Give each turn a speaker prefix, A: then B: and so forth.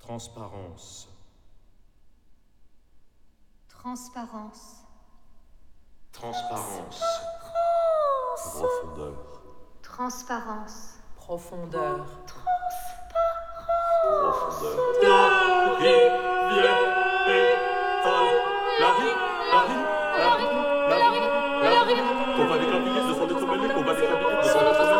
A: Transparence.
B: Transparence.
A: Transparence.
C: Profondeur.
B: Transparence.
D: Profondeur.
C: Profondeur.
A: La rivière étale. La rivière. Qu'on va décliner de son être mêlé, qu'on va décliner de son être mêlé.